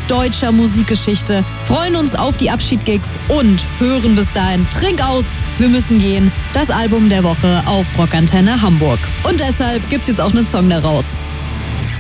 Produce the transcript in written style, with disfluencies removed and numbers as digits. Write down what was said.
deutscher Musikgeschichte, freuen uns auf die Abschiedgigs und hören bis dahin Trink aus, wir müssen gehen, das Album der Woche auf Rockantenne Hamburg. Und deshalb gibt's jetzt auch einen Song daraus.